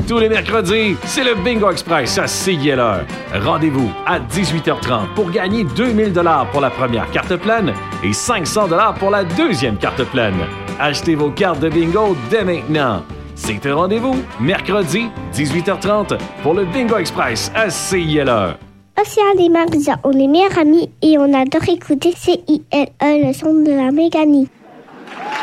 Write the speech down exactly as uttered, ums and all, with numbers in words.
Tous les mercredis, c'est le Bingo Express à C I L E. Rendez-vous à dix-huit heures trente pour gagner deux mille dollars pour la première carte pleine et cinq cents dollars pour la deuxième carte pleine. Achetez vos cartes de bingo dès maintenant. C'est un rendez-vous, mercredi, dix-huit heures trente, pour le Bingo Express à C I L E. Océane et Maria, on est meilleurs amis et on adore écouter C I L E, le son de la Méganie.